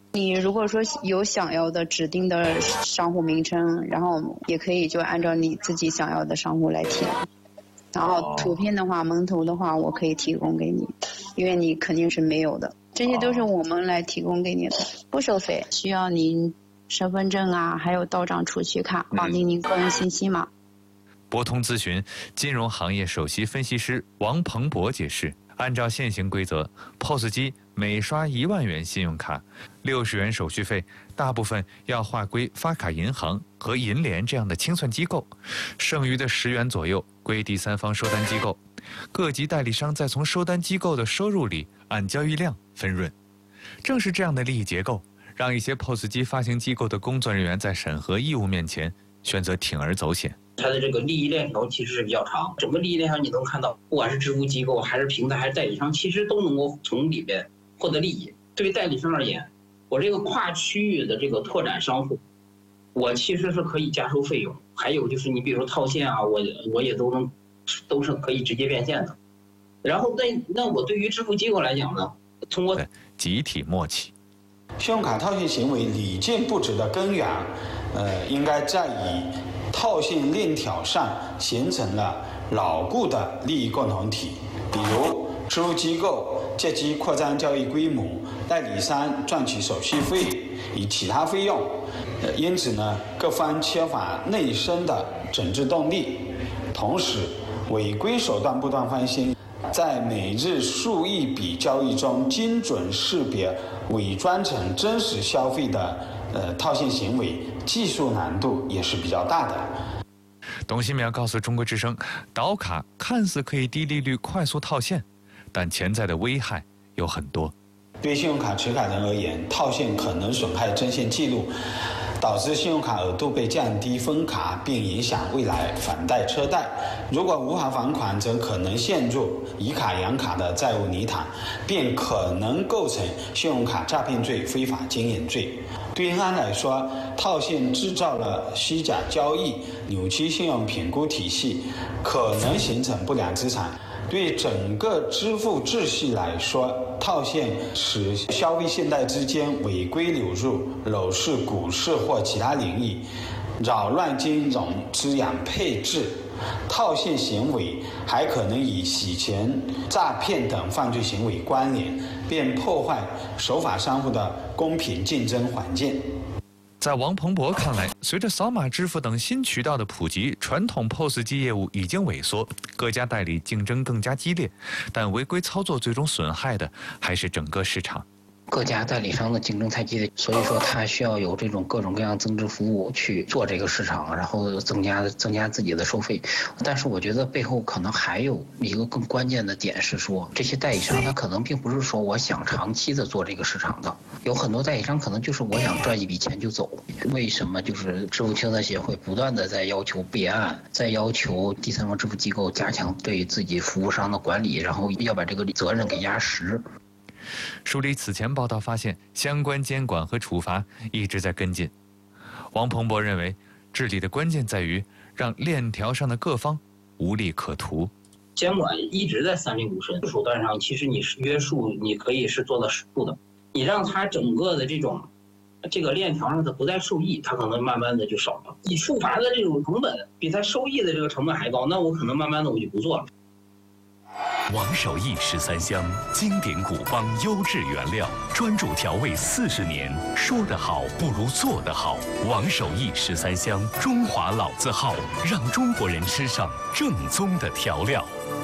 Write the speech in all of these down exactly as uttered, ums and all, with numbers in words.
你如果说有想要的指定的商户名称，然后也可以就按照你自己想要的商户来填。然后图片的话，蒙图的话，我可以提供给你，因为你肯定是没有的，这些都是我们来提供给你的，不收费，需要您身份证啊，还有到账储蓄卡，绑定您个人信息码。 博通咨询金融行业首席分析师王鹏博解释，按照现行规则 ，P O S 机每刷一万元信用卡，六十元手续费，大部分要划归发卡银行和银联这样的清算机构，剩余的十元左右归第三方收单机构，各级代理商再从收单机构的收入里按交易量分润。正是这样的利益结构，让一些 P O S 机发行机构的工作人员在审核义务面前选择铤而走险。 它的这个利益链条其实是比较长，整个利益链条你能看到，不管是支付机构还是平台还是代理商，其实都能够从里边获得利益。对于代理商而言，我这个跨区域的这个拓展商户，我其实是可以加收费用。还有就是你比如说套现啊，我我也都能都是可以直接变现的。然后那那我对于支付机构来讲呢，通过集体默契， 信用卡套现行为屡见不止的根源，呃，应该在于套现链条上形成了牢固的利益共同体，比如支付机构借机扩张交易规模，代理商赚取手续费与其他费用，呃，因此呢，各方缺乏内生的整治动力，同时违规手段不断翻新，在每日数亿笔交易中精准识别伪装成真实消费的呃套现行为，技术难度也是比较大的。 董希淼告诉中国之声，倒卡看似可以低利率快速套现，但潜在的危害有很多。 对信用卡持卡人而言，套现可能损害征信记录，导致信用卡额度被降低分卡，并影响未来返贷车贷。如果无法还款，则可能陷入以卡养卡的债务泥潭，并可能构成信用卡诈骗罪、非法经营罪。对银行来说，套现制造了虚假交易，扭曲信用评估体系，可能形成不良资产。对整个支付秩序来说，套现使消费信贷之间违规流入楼市、股市或其他领域，扰乱金融资养配置。套现行为还可能与洗钱、诈骗等犯罪行为关联，并破坏守法商户的公平竞争环境。 在王鹏博看来，随着扫码支付等新渠道的普及，传统 P O S 机业务已经萎缩，各家代理竞争更加激烈，但违规操作最终损害的还是整个市场。 各家代理商的竞争太激烈，所以说它需要有这种各种各样增值服务去做这个市场，然后增加增加自己的收费。但是我觉得背后可能还有一个更关键的点是说，这些代理商他可能并不是说我想长期的做这个市场的，有很多代理商可能就是我想赚一笔钱就走。为什么就是支付清算协会不断的在要求备案，在要求第三方支付机构加强对自己服务商的管理，然后要把这个责任给压实。 梳理此前报道发现，相关监管和处罚一直在跟进。王鹏博认为，治理的关键在于让链条上的各方无利可图。 监管一直在三令五申手段上，其实你是约束，你可以是做到适度的。你让它整个的这种这个链条上它不再受益，它可能慢慢的就少了。你处罚的这种成本比它收益的这个成本还高，那我可能慢慢的我就不做了。 王守义十三香，经典古方优质原料，专注调味四十年。说得好不如做得好。王守义十三香，中华老字号，让中国人吃上正宗的调料。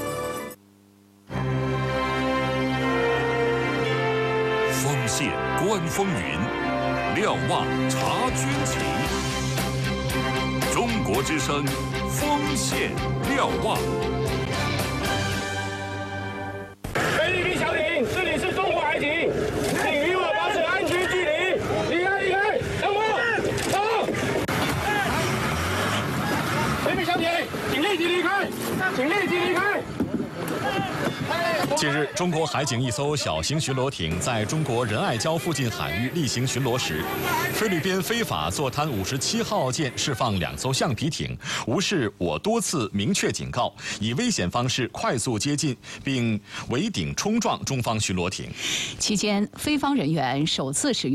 丰县观风云，廖望察军情。中国之声，丰县廖望。 这里是中国海警，请与我保持安全距离。离开，离开，等我，走。谁没小艇，请立即离开，请立即离开。 近日，中国海警一艘小型巡逻艇在中国仁爱礁附近海域例行巡逻时，菲律宾非法坐滩五十七号舰释放两艘橡皮艇，无视我多次明确警告，以危险方式快速接近，并围顶冲撞中方巡逻艇。 期间，菲方人员首次使用